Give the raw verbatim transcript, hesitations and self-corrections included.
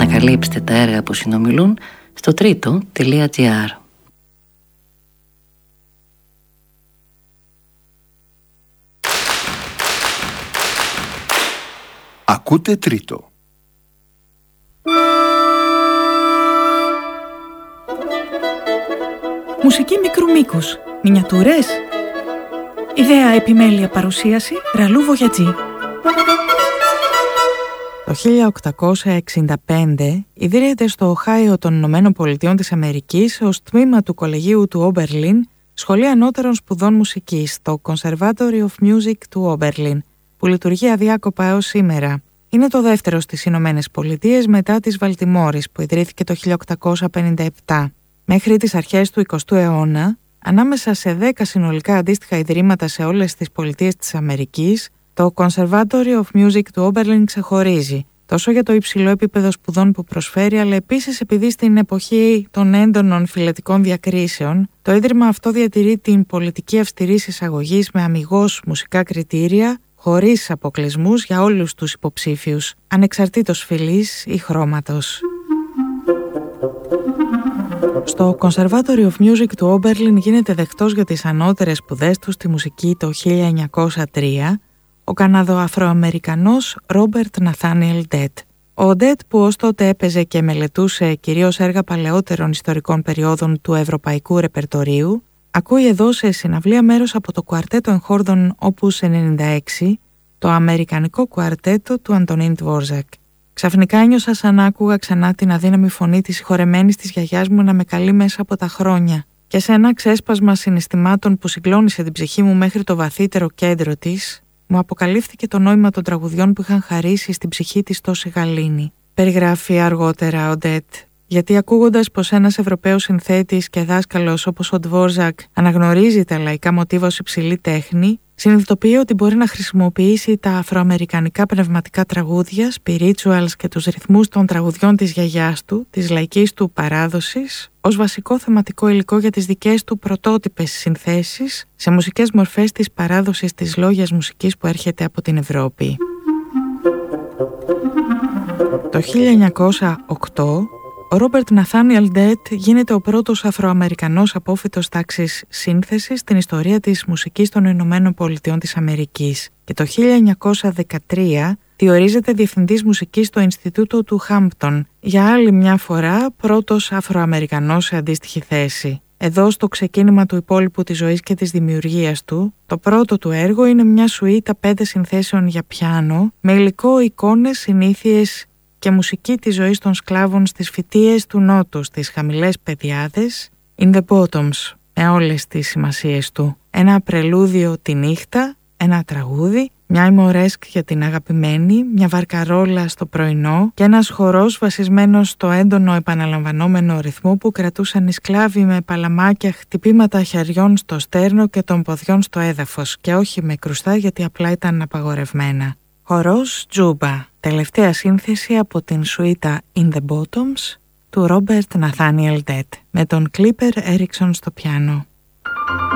ανακαλύψτε τα έργα που συνομιλούν στο τρίτο τελεία τζι άρ. Ακούτε Τρίτο. Μουσική μικρού μήκους. Μινιατούρες. Ιδέα, επιμέλεια, παρουσίαση Ραλού Βογιατζή. Το χίλια οκτακόσια εξήντα πέντε ιδρύεται στο Οχάιο των Ηνωμένων Πολιτειών της Αμερικής ως τμήμα του κολεγίου του Όμπερλιν Σχολή Ανώτερων Σπουδών Μουσικής, το Conservatory of Music του Όμπερλιν, που λειτουργεί αδιάκοπα έως σήμερα. Είναι το δεύτερο στις Ηνωμένες Πολιτείες μετά της Βαλτιμόρης, που ιδρύθηκε το χίλια οκτακόσια πενήντα επτά. Μέχρι τις αρχές του εικοστού αιώνα, ανάμεσα σε δέκα συνολικά αντίστοιχα ιδρύματα σε όλες τις πολιτείες της Αμερικής, το Conservatory of Music του Όμπερλιν ξεχωρίζει, τόσο για το υψηλό επίπεδο σπουδών που προσφέρει, αλλά επίσης επειδή στην εποχή των έντονων φυλετικών διακρίσεων, το ίδρυμα αυτό διατηρεί την πολιτική αυστηρής εισαγωγής με αμιγώς μουσικά κριτήρια, χωρίς αποκλεισμούς για όλους τους υποψήφιους, ανεξαρτήτως φυλής ή χρώματος. Στο Conservatory of Music του Όμπερλιν γίνεται δεκτός για τις ανώτερες σπουδές του στη μουσική το χίλια εννιακόσια τρία ο Καναδο-Αφροαμερικανός Ρόμπερτ Ναθάνιελ Ντέτ. Ο Ντέτ, που ως τότε έπαιζε και μελετούσε κυρίως έργα παλαιότερων ιστορικών περιόδων του ευρωπαϊκού ρεπερτορίου, ακούει εδώ σε συναυλία μέρος από το κουαρτέτο εγχόρδων Opus ενενήντα έξι, το αμερικανικό κουαρτέτο του Αντωνίν Τβόρζακ. Ξαφνικά ένιωσα σαν να άκουγα ξανά την αδύναμη φωνή της συγχωρεμένης της γιαγιάς μου να με καλεί μέσα από τα χρόνια, και σε ένα ξέσπασμα συναισθημάτων που συγκλώνησε την ψυχή μου μέχρι το βαθύτερο κέντρο της, μου αποκαλύφθηκε το νόημα των τραγουδιών που είχαν χαρίσει στην ψυχή της τόση γαλήνη. Περιγράφει αργότερα ο Ντέτ, γιατί ακούγοντας πως ένας Ευρωπαίος συνθέτης και δάσκαλος όπως ο Ντβόρζακ αναγνωρίζει τα λαϊκά μοτίβα ως υψηλή τέχνη, συνειδητοποιεί ότι μπορεί να χρησιμοποιήσει τα αφροαμερικανικά πνευματικά τραγούδια, spirituals και τους ρυθμούς των τραγουδιών της γιαγιάς του, της λαϊκής του παράδοσης, ως βασικό θεματικό υλικό για τις δικές του πρωτότυπες συνθέσεις σε μουσικές μορφές της παράδοσης της λόγιας μουσικής που έρχεται από την Ευρώπη. Το χίλια εννιακόσια οκτώ ο Ρόμπερτ Ναθάνιελ Ντέτ γίνεται ο πρώτος Αφροαμερικανός απόφοιτος τάξης σύνθεσης στην ιστορία της μουσικής των Ηνωμένων Πολιτειών της Αμερικής και το χίλια εννιακόσια δεκατρία διορίζεται διευθυντής μουσικής στο Ινστιτούτο του Χάμπτον, για άλλη μια φορά πρώτος Αφροαμερικανός σε αντίστοιχη θέση. Εδώ, στο ξεκίνημα του υπόλοιπου της ζωής και της δημιουργίας του, το πρώτο του έργο είναι μια σουίτα πέντε συνθέσεων για πιάνο με υλικό, εικόνες, συνήθειες και μουσική της ζωής των σκλάβων στις φυτείες του Νότου, στις χαμηλές πεδιάδες, in the bottoms, με όλες τις σημασίες του. Ένα πρελούδιο τη νύχτα, ένα τραγούδι, μια ημορέσκ για την αγαπημένη, μια βαρκαρόλα στο πρωινό και ένας χορός βασισμένος στο έντονο επαναλαμβανόμενο ρυθμό που κρατούσαν οι σκλάβοι με παλαμάκια, χτυπήματα χεριών στο στέρνο και των ποδιών στο έδαφος και όχι με κρουστά, γιατί απλά ήταν απαγορευμένα. Χορός Τζούμπα, τελευταία σύνθεση από την σουίτα In the Bottoms του Ρόμπερτ Ναθάνιελ Ντέτ, με τον Κλίπερ Έριξον στο πιάνο.